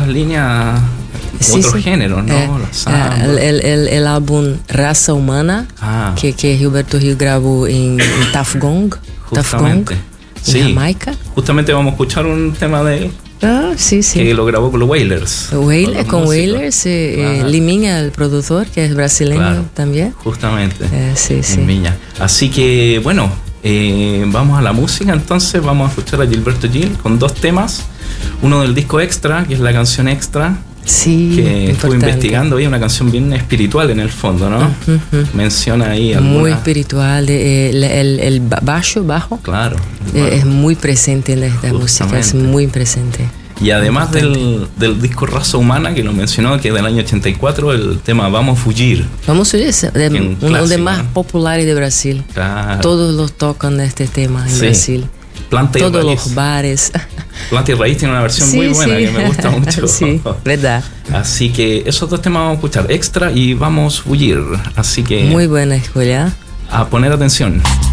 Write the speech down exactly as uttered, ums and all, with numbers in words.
líneas, sí, otros sí. géneros, ¿no? É, La samba. é, el, el, el álbum Raça Humana, Ah. que, que Gilberto Gil grabó en, en Tafgong, Tafgong, Justamente. en Sí. Jamaica. Justamente vamos a escuchar un tema de él Ah, sí, sí. que lo grabó con los Wailers. Wailer, los con músicos. Wailers, eh, Claro. eh, Liminha, el productor, que es brasileño Claro. también. Justamente. Eh, sí, sí. En Viña. Así que, bueno, eh, vamos a la música. Entonces vamos a escuchar a Gilberto Gil con dos temas. Uno del disco Extra, que es la canción Extra, Sí, que estuve importante. investigando. Hay una canción bien espiritual en el fondo, ¿no? Ujú. Menciona ahí Muy alguna... espiritual. eh, el, el, el ba- bajo, bajo, Claro. eh, bueno. es muy presente en esta música, es Justamente. muy presente. Y además del, del disco Raza Humana, que lo mencionó, que es del año ochenta y cuatro, el tema Vamos a Fugir. Vamos a ver, es de- un uno de clásico, los más ¿no? populares de Brasil. Claro. Todos los tocan este tema en Sí. Brasil. Planta y Todos Raíz. los bares. Planta y Raíz tiene una versión Sí, muy buena sí. que me gusta mucho. Sí, verdad. Así que esos dos temas vamos a escuchar, Extra y Vamos a Fugir. Así que Muy buena escuela. a poner atención.